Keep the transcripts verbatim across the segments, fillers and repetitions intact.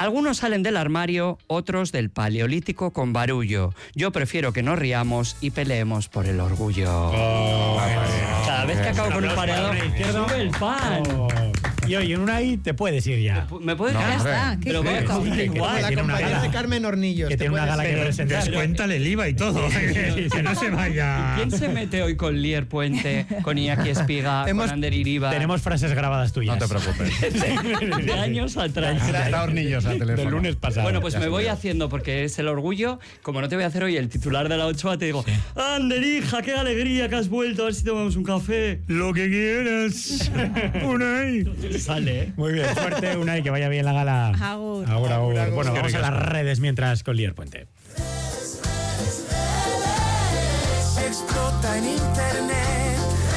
Algunos salen del armario, otros del paleolítico con barullo. Yo prefiero que nos riamos y peleemos por el orgullo. Oh, Cada vez que acabo con un pareado, sube el pan. Oh. Y oye, en una ahí te puedes ir ya. ¿Me puedes No, ya hombre. está? Pero voy a comer que- igual. que La tiene una compañera gala. de Carmen Hornillos. Que te tiene una puedes- gala que presentar. Descuéntale el IVA y todo. Que no se vaya. ¿Quién se mete hoy con Lier Puente, con Iñaki Espiga, Hemos- con Ander Iriba? Tenemos frases grabadas tuyas. No te preocupes. de años atrás. Está Hornillos al teléfono. Del lunes pasado. Bueno, pues Ya me se voy vio. haciendo, porque es el orgullo. Como no te voy a hacer hoy el titular de la Ochoa, te digo, Ander, hija, qué alegría que has vuelto, a ver si tomamos un café. Lo que quieras. Unai. Sale, ¿eh? Muy bien, suerte, Unai, que vaya bien la gala. Agur. Agur, agur. Agur, Bueno, agur. vamos a las redes mientras con Lier Puente. Explota en internet.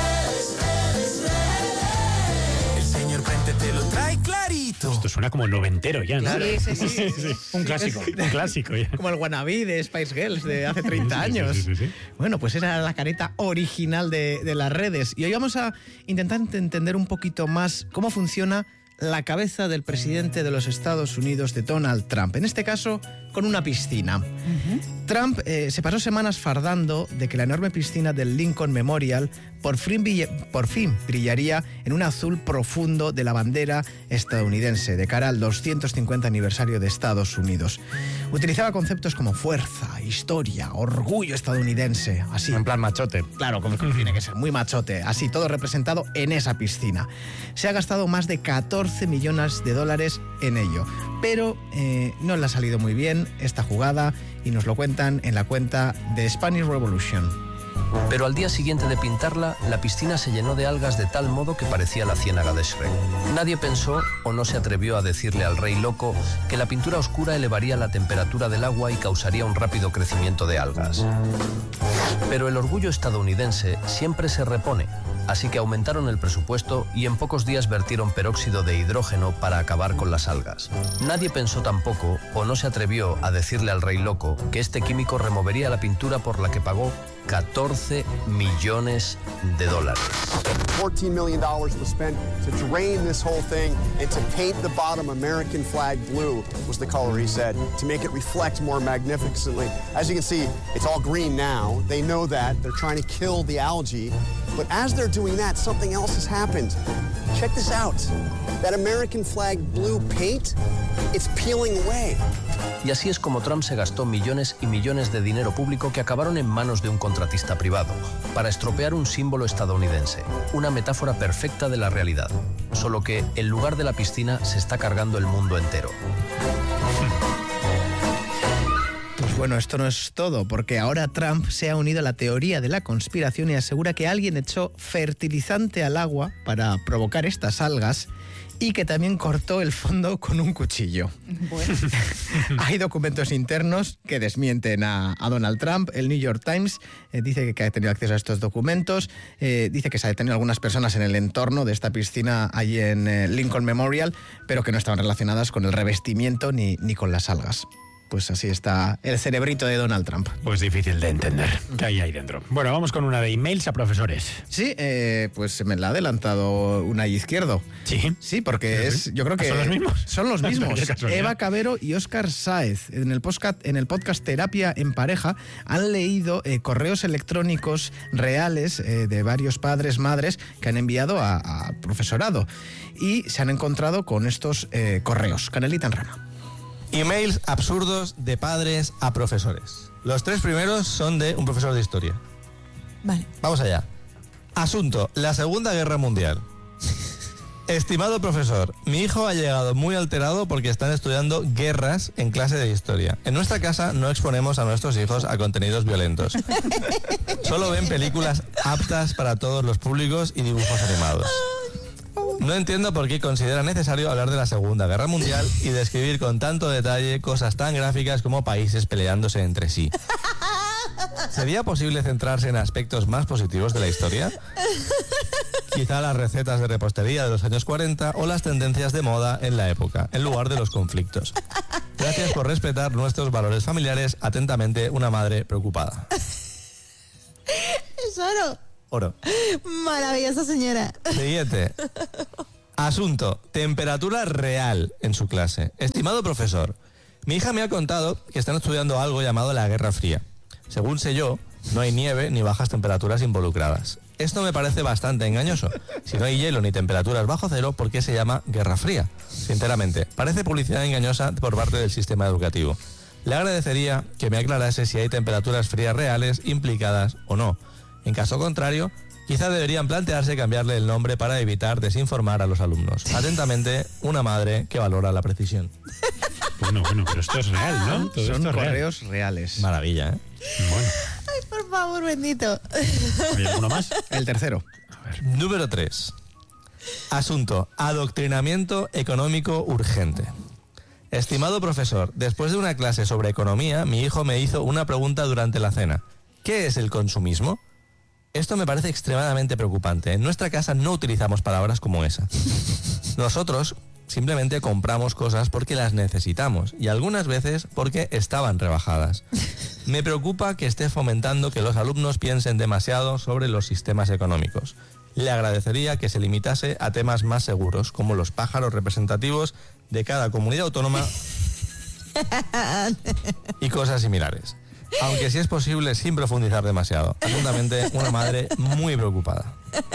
El señor Puente te lo trae clarito. Esto suena como noventero ya, ¿no? Claro. Sí, sí, sí. Un clásico, un clásico ya. Como el wannabe de Spice Girls de hace treinta Sí, sí, años. sí, sí, sí. Bueno, pues esa era la careta original de, de las redes. Y hoy vamos a intentar entender un poquito más cómo funciona la cabeza del presidente de los Estados Unidos, de Donald Trump. En este caso, con una piscina. Trump eh, se pasó semanas fardando de que la enorme piscina del Lincoln Memorial por fin, brilla- por fin brillaría en un azul profundo de la bandera estadounidense de cara al doscientos cincuenta aniversario de Estados Unidos. Utilizaba conceptos como fuerza, historia, orgullo estadounidense, así. En plan machote. Claro, como como tiene que ser, muy machote. Así, todo representado en esa piscina. Se ha gastado más de catorce millones de dólares en ello. Pero eh, no le ha salido muy bien esta jugada y nos lo cuentan en la cuenta de Spanish Revolution. Pero al día siguiente de pintarla, la piscina se llenó de algas de tal modo que parecía la ciénaga de Shrek. Nadie pensó o no se atrevió a decirle al rey loco que la pintura oscura elevaría la temperatura del agua y causaría un rápido crecimiento de algas. Pero el orgullo estadounidense siempre se repone, así que aumentaron el presupuesto y en pocos días vertieron peróxido de hidrógeno para acabar con las algas. Nadie pensó tampoco o no se atrevió a decirle al rey loco que este químico removería la pintura por la que pagó catorce millones de dólares. fourteen million dollars was spent to drain this whole thing and to paint the bottom American flag blue, was the color he said, to make it reflect more magnificently. As you can see, it's all green now. They know that. They're trying to kill the algae. But as they're doing that, something else has happened. Check this out. That American flag blue paint, it's peeling away. Y así es como Trump se gastó millones y millones de dinero público que acabaron en manos de un contratista privado, para estropear un símbolo estadounidense, una metáfora perfecta de la realidad. Solo que, en lugar de la piscina, se está cargando el mundo entero. Pues bueno, esto no es todo, porque ahora Trump se ha unido a la teoría de la conspiración y asegura que alguien echó fertilizante al agua para provocar estas algas y que también cortó el fondo con un cuchillo. Bueno. Hay documentos internos que desmienten a, a Donald Trump. El New York Times eh, dice que ha tenido acceso a estos documentos. Eh, dice que se ha detenido algunas personas en el entorno de esta piscina allí en eh, Lincoln Memorial, pero que no estaban relacionadas con el revestimiento ni, ni con las algas. Pues así está el cerebrito de Donald Trump. Pues difícil de entender qué hay ahí dentro. Bueno, vamos con una de emails a profesores. Sí, eh, pues se me la ha adelantado una izquierdo. Sí. Sí, porque es, yo creo que... ¿Son los mismos? Son los mismos. Qué casualidad. Eva Cabero y Óscar Sáez. En el podcast, en el podcast Terapia en Pareja han leído eh, correos electrónicos reales eh, de varios padres, madres que han enviado a, a profesorado. Y se han encontrado con estos eh, correos. Canelita en rama. Emails absurdos de padres a profesores. Los tres primeros son de un profesor de historia. Vale. Vamos allá. Asunto: la Segunda Guerra Mundial. Estimado profesor, mi hijo ha llegado muy alterado porque están estudiando guerras en clase de historia. En nuestra casa no exponemos a nuestros hijos a contenidos violentos. Solo ven películas aptas para todos los públicos y dibujos animados. No entiendo por qué considera necesario hablar de la Segunda Guerra Mundial y describir con tanto detalle cosas tan gráficas como países peleándose entre sí. ¿Sería posible centrarse en aspectos más positivos de la historia? Quizá las recetas de repostería de los años cuarenta o las tendencias de moda en la época, en lugar de los conflictos. Gracias por respetar nuestros valores familiares. Atentamente, una madre preocupada. Es oro. Oro. Maravillosa señora. Siguiente. Asunto, temperatura real en su clase. Estimado profesor, mi hija me ha contado que están estudiando algo llamado la Guerra Fría. Según sé yo, no hay nieve ni bajas temperaturas involucradas. Esto me parece bastante engañoso. Si no hay hielo ni temperaturas bajo cero, ¿por qué se llama Guerra Fría? Sinceramente, parece publicidad engañosa por parte del sistema educativo. Le agradecería que me aclarase si hay temperaturas frías reales implicadas o no. En caso contrario, quizá deberían plantearse cambiarle el nombre para evitar desinformar a los alumnos. Atentamente, una madre que valora la precisión. Bueno, bueno, pero esto es real, ¿no? Todo Son esto es correos real. reales. Maravilla, ¿eh? Bueno. Ay, por favor, bendito. ¿Hay alguno más? El tercero. Número tres. Asunto, adoctrinamiento económico urgente. Estimado profesor, después de una clase sobre economía, mi hijo me hizo una pregunta durante la cena. ¿Qué es el consumismo? Esto me parece extremadamente preocupante. En nuestra casa no utilizamos palabras como esa. Nosotros simplemente compramos cosas porque las necesitamos y algunas veces porque estaban rebajadas. Me preocupa que esté fomentando que los alumnos piensen demasiado sobre los sistemas económicos. Le agradecería que se limitase a temas más seguros, como los pájaros representativos de cada comunidad autónoma y cosas similares. Aunque si es posible sin profundizar demasiado. Atentamente, una madre muy preocupada.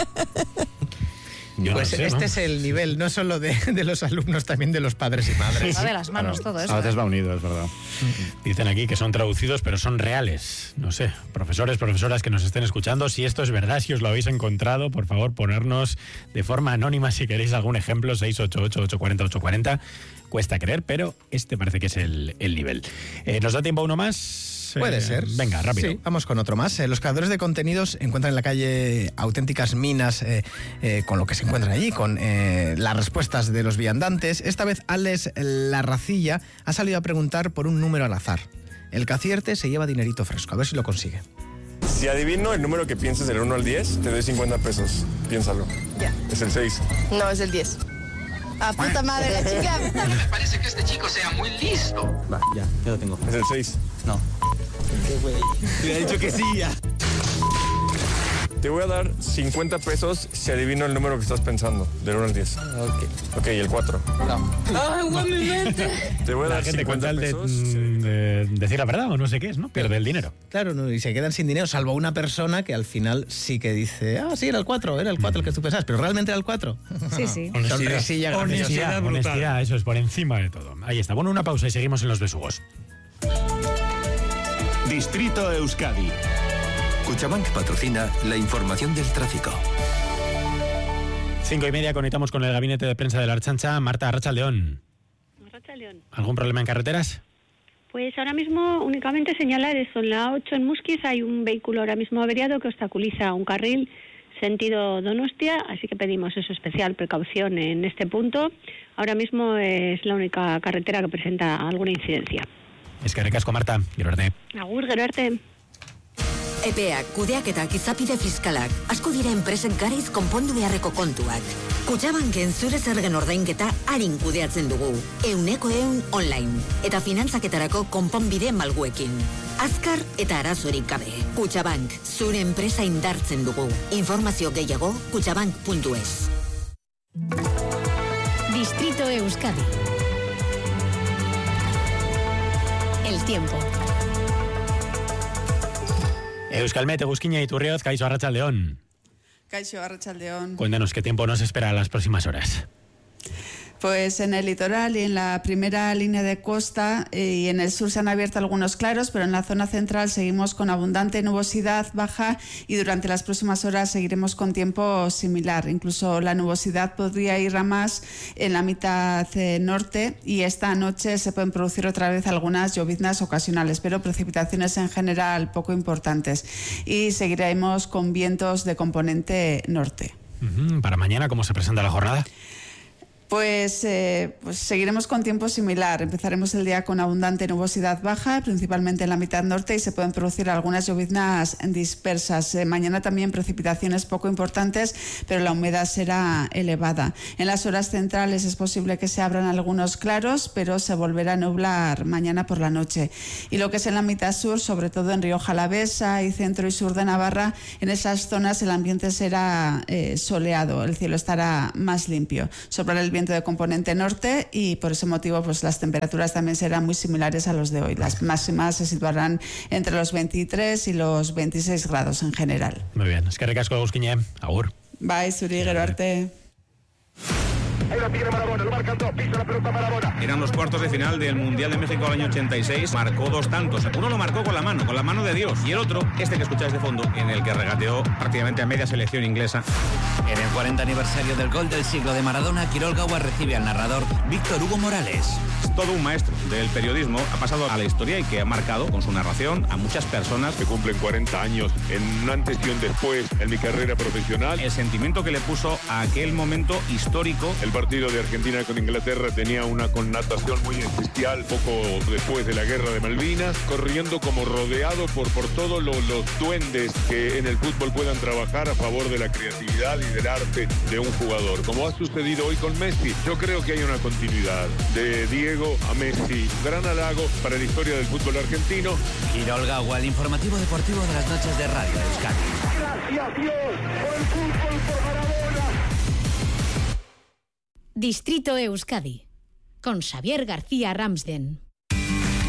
Yo Pues no sé, este ¿no? es el nivel, no solo de, de los alumnos, también de los padres y madres. Va de las manos todo eso. A veces va unido, es verdad. Dicen aquí que son traducidos, pero son reales. No sé, profesores, profesoras que nos estén escuchando, si esto es verdad, si os lo habéis encontrado, por favor, ponernos de forma anónima si queréis algún ejemplo, seis ocho ocho, ocho cuatro cero, ocho cuatro cero. Cuesta creer, pero este parece que es el, el nivel. Eh, ¿Nos da tiempo a uno más? Puede Eh, ser. Venga, rápido. Sí, vamos con otro más. Eh, los creadores de contenidos encuentran en la calle auténticas minas eh, eh, con lo que se encuentran allí, con eh, las respuestas de los viandantes. Esta vez Alex Larracilla ha salido a preguntar por un número al azar. El que acierte se lleva dinerito fresco. A ver si lo consigue. Si adivino el número que pienses del uno al diez, te doy cincuenta pesos. Piénsalo. Ya. Es el seis. No, es el diez. ¡A puta madre, la chica! Me parece que este chico sea muy listo. Va, ya, ya lo tengo. Es el seis. No. ¿Qué güey? Le he dicho que sí, ya. Te voy a dar cincuenta pesos si adivino el número que estás pensando, del uno al diez. Ok. Ok, y el cuatro. No. ¡Ay, güey, mi mente! Te voy a La dar gente con cincuenta tal de, pesos. mm, de decir la verdad o no sé qué es, ¿no? Pierde el dinero. Claro, no, y se quedan sin dinero, salvo una persona que al final sí que dice, ah, sí, era el cuatro, era el cuatro el que tú pensabas, pero realmente era el cuatro. Sí, sí. Sonrisilla graciosa. honestidad, honestidad, eso es por encima de todo. Ahí está. Bueno, una pausa y seguimos en los besugos. Distrito Euskadi. Cuchabank patrocina la información del tráfico. Cinco y media, conectamos con el gabinete de prensa de la Archancha. Marta, Arrachaldeón. Arrachaldeón. ¿Algún problema en carreteras? Pues ahora mismo únicamente señalar eso. En la ocho en Musquiz hay un vehículo ahora mismo averiado que obstaculiza un carril sentido Donostia, así que pedimos eso, especial precaución en este punto. Ahora mismo es la única carretera que presenta alguna incidencia. Es que recasco, Marta. Quiero verte. Agur, gero arte. Epeak, kudeaketak, izapide fiskalak, asko dira enpresen garaiz konpondu beharreko kontuak. Kutxabanken zure zergen ordainketa arin kudeatzen dugu. Euneko eun online. Eta finantzaketarako konponbide malguekin. Azkar eta arazorik gabe. Kutxabank, zure enpresa indartzen dugu. Informazio gehiago, kutxabank puntu es. Distrito Euskadi. El tiempo. Euskalmet, Eguzkiña y Turrioz, Kaixo, Arrachaldeón. Kaixo, Arrachaldeón. Cuéntanos qué tiempo nos espera en las próximas horas. Pues en el litoral y en la primera línea de costa eh, y en el sur se han abierto algunos claros, pero en la zona central seguimos con abundante nubosidad baja y durante las próximas horas seguiremos con tiempo similar. Incluso la nubosidad podría ir a más en la mitad eh, norte y esta noche se pueden producir otra vez algunas lloviznas ocasionales, pero precipitaciones en general poco importantes y seguiremos con vientos de componente norte. Uh-huh. Para mañana, ¿cómo se presenta la jornada? Pues, eh, pues seguiremos con tiempo similar. Empezaremos el día con abundante nubosidad baja, principalmente en la mitad norte, y se pueden producir algunas lloviznas dispersas. Eh, mañana también precipitaciones poco importantes, pero la humedad será elevada. En las horas centrales es posible que se abran algunos claros, pero se volverá a nublar mañana por la noche. Y lo que es en la mitad sur, sobre todo en Rioja Alavesa y centro y sur de Navarra, en esas zonas el ambiente será eh, soleado, el cielo estará más limpio. Soplará el viento de componente norte y por ese motivo pues las temperaturas también serán muy similares a los de hoy. Las máximas se situarán entre los veintitrés y los veintiséis grados en general. Muy bien, es que recasco de Busquiñe. Agur. Bye, Zuri, gero arte. Ahí la tiene Marabona, lo marcan dos, pisa la pelota Marabona. Eran los cuartos de final del Mundial de México del año ochenta y seis. Marcó dos tantos. Uno lo marcó con la mano, con la mano de Dios. Y el otro, este que escucháis de fondo, en el que regateó prácticamente a media selección inglesa. En el cuarenta aniversario del gol del siglo de Maradona, Quirol Gawa recibe al narrador Víctor Hugo Morales. Es todo un maestro del periodismo. Ha pasado a la historia y que ha marcado con su narración a muchas personas que cumplen cuarenta años en un antes y un después en mi carrera profesional. El sentimiento que le puso a aquel momento histórico. El partido de Argentina con Inglaterra tenía una connotación muy especial poco después de la guerra de Malvinas, corriendo como rodeado por, por todos los, los duendes que en el fútbol puedan trabajar a favor de la creatividad y del arte de un jugador, como ha sucedido hoy con Messi. Yo creo que hay una continuidad de Diego a Messi, gran halago para la historia del fútbol argentino. Quirol Gawa, el informativo deportivo de las noches de Radio Euskadi. Gracias Dios por el fútbol, por Maradona. Distrito Euskadi, con Xavier García Ramsden.